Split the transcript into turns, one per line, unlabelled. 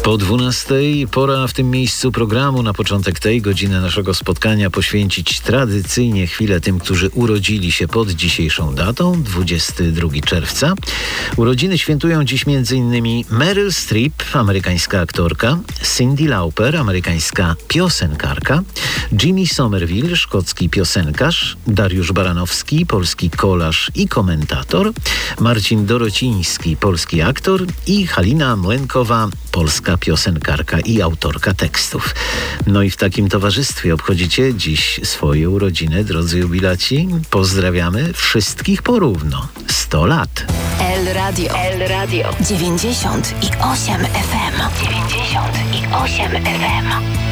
Po 12:00 pora w tym miejscu programu na początek tej godziny naszego spotkania poświęcić tradycyjnie chwilę tym, którzy urodzili się pod dzisiejszą datą, 22 czerwca. Urodziny świętują dziś m.in. Meryl Streep, amerykańska aktorka, Cyndi Lauper, amerykańska piosenkarka, Jimmy Somerville, szkocki piosenkarz, Dariusz Baranowski, polski kolarz i komentator, Marcin Dorociński, polski aktor i Halina Młynkowa, polska piosenkarka i autorka tekstów. No i w takim towarzystwie obchodzicie dziś swoje urodziny, drodzy jubilaci. Pozdrawiamy wszystkich porówno. 100 lat.
El Radio 98 FM. 98 FM.